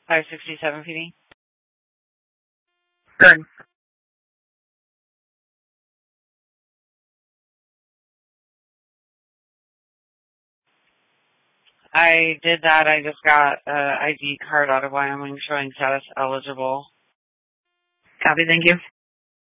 567 PD. Good. I did that. I just got an ID card out of Wyoming showing status eligible. Copy, thank you.